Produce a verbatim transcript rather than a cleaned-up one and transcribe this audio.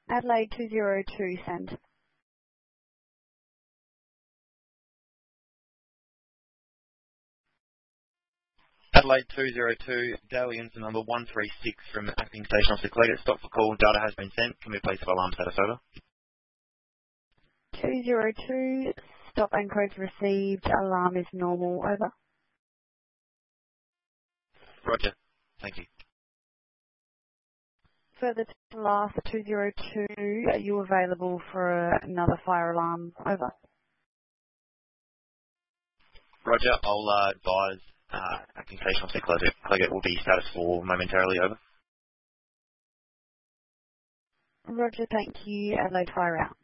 Adelaide two zero two, send. Adelaide two zero two, Dalians number one three six from Acting Station Officer Clegg. Stop for call. Data has been sent. Can we please have alarm status over? two zero two, stop and codes received. Alarm is normal, over. Roger. Thank you. Further to last two zero two, are you available for another fire alarm, over? Roger. I'll uh, advise uh, Acting Station Officer Clegg. Clegg will be status four momentarily, over. Roger, thank you. Adelaide fire out.